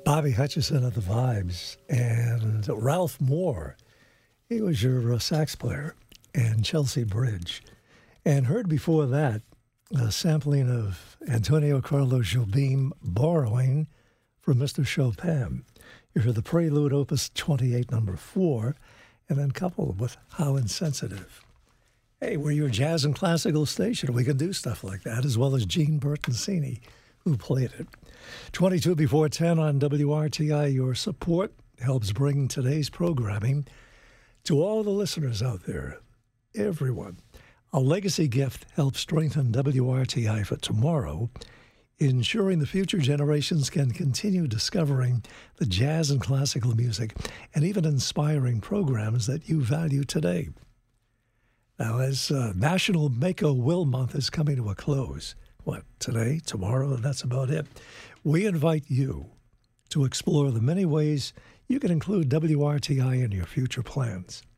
Bobby Hutchison of the Vibes, and Ralph Moore. He was your sax player, and Chelsea Bridge. And heard before that a sampling of Antonio Carlos Jobim borrowing from Mr. Chopin. You heard the Prelude, Opus 28, number 4, and then coupled with How Insensitive. Hey, we're your jazz and classical station. We can do stuff like that, as well as Gene Bertoncini, who played it. 22 before 10 on WRTI. Your support helps bring today's programming to all the listeners out there, everyone. A legacy gift helps strengthen WRTI for tomorrow, ensuring the future generations can continue discovering the jazz and classical music and even inspiring programs that you value today. Now, as National Make-A-Will Month is coming to a close, today, tomorrow, that's about it. We invite you to explore the many ways you can include WRTI in your future plans.